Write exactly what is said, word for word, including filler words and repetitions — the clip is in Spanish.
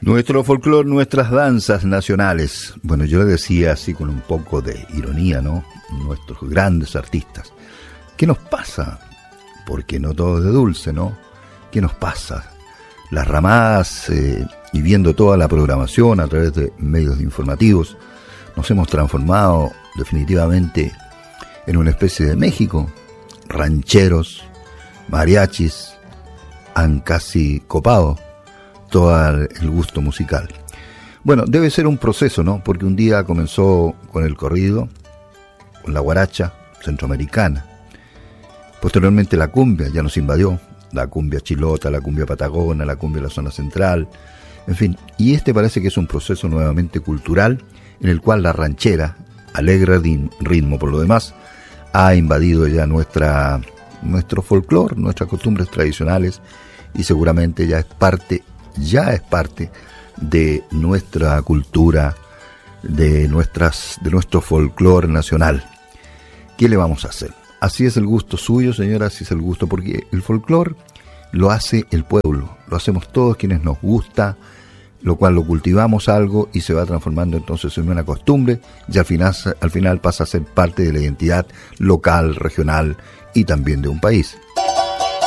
Nuestro folclore, nuestras danzas nacionales. Bueno, yo le decía así con un poco de ironía, ¿no? Nuestros grandes artistas. ¿Qué nos pasa? Porque no todo es de dulce, ¿no? ¿Qué nos pasa? Las ramadas eh, y viendo toda la programación a través de medios informativos, nos hemos transformado definitivamente en una especie de México. Rancheros, mariachis han casi copado todo el gusto musical. Bueno, debe ser un proceso, ¿no? Porque un día comenzó con el corrido, con la guaracha centroamericana. Posteriormente la cumbia ya nos invadió, la cumbia chilota, la cumbia patagona, la cumbia de la zona central, en fin. Y este parece que es un proceso nuevamente cultural en el cual la ranchera, alegre ritmo por lo demás, ha invadido ya nuestra, nuestro folclore, nuestras costumbres tradicionales y seguramente ya es parte ya es parte de nuestra cultura, de nuestras, de nuestro folclore nacional. ¿Qué le vamos a hacer? Así es el gusto suyo, señora, así es el gusto, porque el folclore lo hace el pueblo, lo hacemos todos quienes nos gusta, lo cual lo cultivamos algo y se va transformando entonces en una costumbre y al final, al final pasa a ser parte de la identidad local, regional y también de un país.